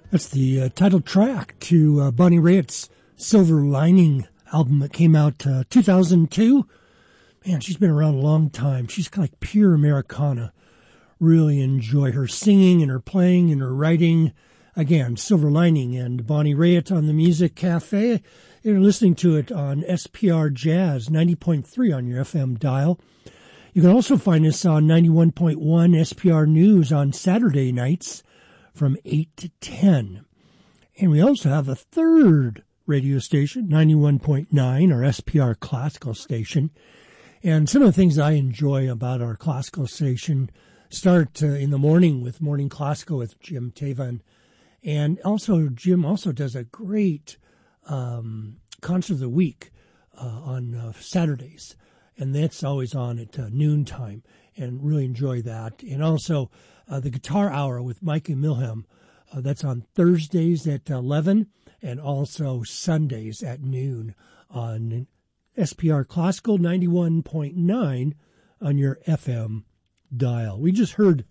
That's the title track to Bonnie Raitt's Silver Lining album that came out 2002. Man, she's been around a long time. She's kind of like pure Americana. Really enjoy her singing and her playing and her writing. Again, Silver Lining and Bonnie Raitt on the Music Cafe. You're listening to it on SPR Jazz 90.3 on your FM dial. You can also find us on 91.1 SPR News on Saturday nights from 8 to 10. And we also have a third radio station, 91.9, our SPR Classical station. And some of the things I enjoy about our classical station start in the morning with Morning Classical with Jim Tavan. And also, Jim also does a great concert of the week on Saturdays. And that's always on at noontime, and really enjoy that. And also the Guitar Hour with Micah Milham. That's on Thursdays at 11 and also Sundays at noon on SPR Classical 91.9 on your FM dial. We just heard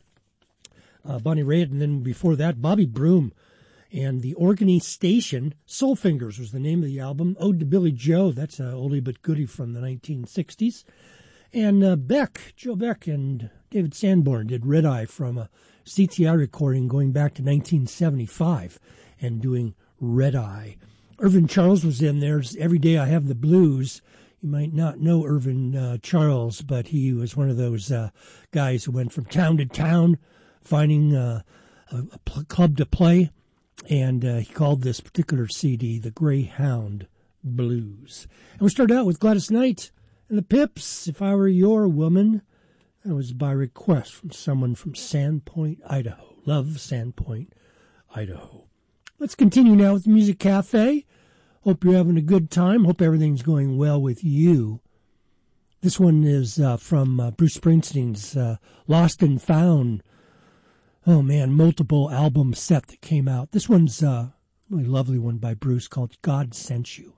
Bonnie Raitt, and then before that, Bobby Broom and the Orkney Station. Soul Fingers was the name of the album. Ode to Billy Joe, that's an oldie but goodie from the 1960s. And Joe Beck and David Sanborn did Red Eye from a CTI recording going back to 1975 and doing Red Eye. Irvin Charles was in there. Every Day I Have the Blues. You might not know Irvin Charles, but he was one of those guys who went from town to town finding a club to play. And he called this particular CD the Greyhound Blues. And we started out with Gladys Knight and the Pips, If I Were Your Woman. That was by request from someone from Sandpoint, Idaho. Love Sandpoint, Idaho. Let's continue now with the Music Cafe. Hope you're having a good time. Hope everything's going well with you. This one is from Bruce Springsteen's Lost and Found. Oh, man, multiple album set that came out. This one's a really lovely one by Bruce called God Sent You.